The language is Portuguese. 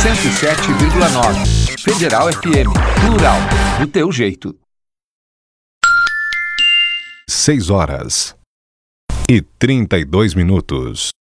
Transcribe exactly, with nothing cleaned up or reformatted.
cento e sete vírgula nove. Federal F M. Plural. Do teu jeito. Seis horas e trinta e dois minutos.